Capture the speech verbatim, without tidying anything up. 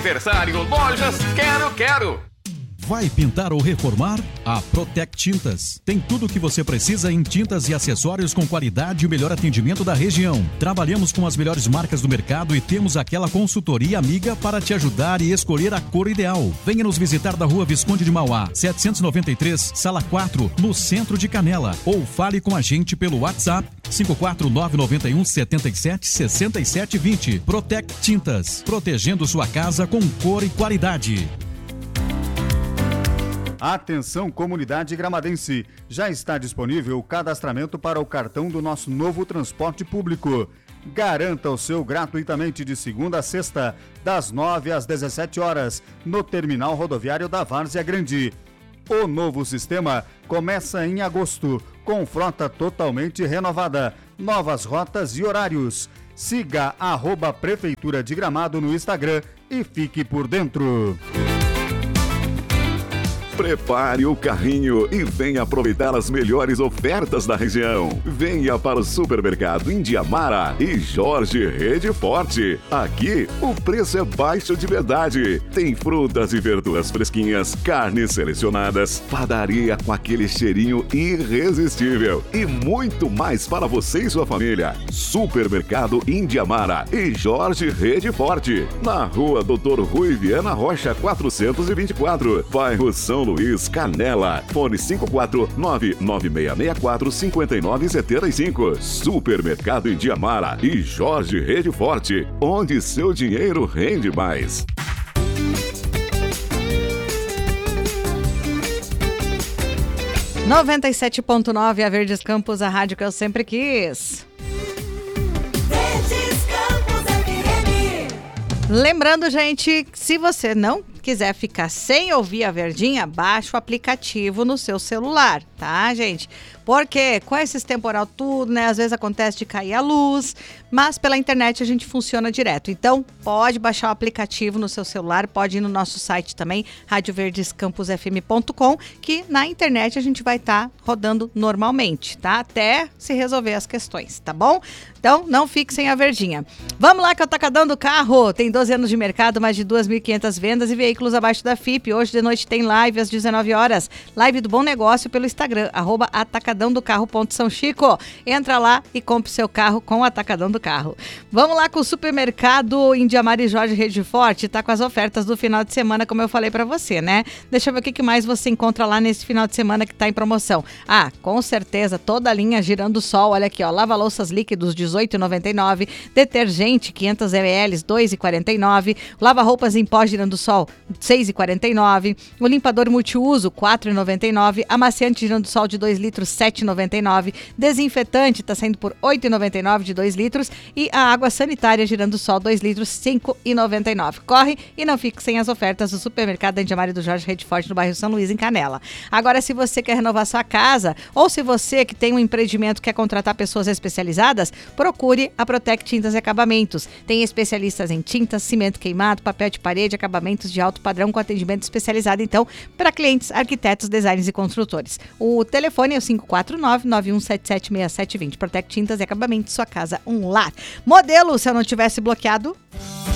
Aniversário Lojas Quero Quero. Vai pintar ou reformar? A Protec Tintas tem tudo o que você precisa em tintas e acessórios com qualidade e o melhor atendimento da região. Trabalhamos com as melhores marcas do mercado e temos aquela consultoria amiga para te ajudar e escolher a cor ideal. Venha nos visitar da Rua Visconde de Mauá, setecentos e noventa e três, sala quatro, no centro de Canela. Ou fale com a gente pelo WhatsApp cinco quatro nove nove um sete sete seis sete dois zero. Protec Tintas, protegendo sua casa com cor e qualidade. Atenção, comunidade gramadense! Já está disponível o cadastramento para o cartão do nosso novo transporte público. Garanta o seu gratuitamente de segunda a sexta, das nove às dezessete horas, no terminal rodoviário da Várzea Grande. O novo sistema começa em agosto, com frota totalmente renovada, novas rotas e horários. Siga arroba Prefeitura de Gramado no Instagram e fique por dentro. Prepare o carrinho e venha aproveitar as melhores ofertas da região. Venha para o Supermercado Indiamara e Jorge Rede Forte. Aqui, o preço é baixo de verdade. Tem frutas e verduras fresquinhas, carnes selecionadas, padaria com aquele cheirinho irresistível e muito mais para você e sua família. Supermercado Indiamara e Jorge Rede Forte. Na rua Doutor Rui Viana Rocha, quatrocentos e vinte e quatro, bairro São Luís, Canela. Fone cinco quatro nove nove seis seis quatro cinco nove sete cinco. Supermercado Indiamara e Jorge Rede Forte, onde seu dinheiro rende mais. noventa e sete ponto nove, a Verdes Campos, a rádio que eu sempre quis. Verdes Campos F M. Lembrando, gente, se você não quiser ficar sem ouvir a Verdinha, baixa o aplicativo no seu celular, tá, gente? Porque com esses temporal tudo, né, às vezes acontece de cair a luz, mas pela internet a gente funciona direto. Então, pode baixar o aplicativo no seu celular, pode ir no nosso site também, rádio verdes campus f m ponto com, que na internet a gente vai estar tá rodando normalmente, tá? Até se resolver as questões, tá bom? Então, não fique sem a Verdinha. Vamos lá que é o Atacadão do Carro. Tem doze anos de mercado, mais de duas mil e quinhentas vendas e veículos abaixo da F I P. Hoje de noite tem live às dezenove horas. Live do Bom Negócio pelo Instagram, arroba atacadão do carro ponto São Chico. Entra lá e compre seu carro com o Atacadão do Carro. Vamos lá com o Supermercado Indiamara e Jorge Rede Forte. Tá com as ofertas do final de semana, como eu falei pra você, né? Deixa eu ver o que que mais você encontra lá nesse final de semana que tá em promoção. Ah, com certeza, toda a linha Girando Sol. Olha aqui, ó, lava-louças líquidos, dezoito reais e noventa e nove centavos. Detergente, quinhentos mililitros, dois reais e quarenta e nove centavos. Lava-roupas em pó Girando Sol, seis reais e quarenta e nove centavos. O limpador multiuso, quatro reais e noventa e nove centavos. Amaciante Girando Sol de dois litros, sete reais e noventa e nove centavos. Desinfetante tá saindo por oito reais e noventa e nove centavos de dois litros. E a água sanitária Girando Sol, dois litros, cinco reais e noventa e nove centavos. Corre e não fique sem as ofertas do Supermercado Indiamara e do Jorge Rede Forte no bairro São Luís, em Canela. Agora, se você quer renovar sua casa ou se você que tem um empreendimento quer contratar pessoas especializadas, procure a Protec Tintas e Acabamentos. Tem especialistas em tintas, cimento queimado, papel de parede, acabamentos de alto padrão com atendimento especializado, então, para clientes, arquitetos, designers e construtores. O telefone é o cinco quatro nove, nove um sete sete, seis sete dois zero. Protec Tintas e Acabamentos, sua casa, um lar. Modelo, se eu não tivesse bloqueado...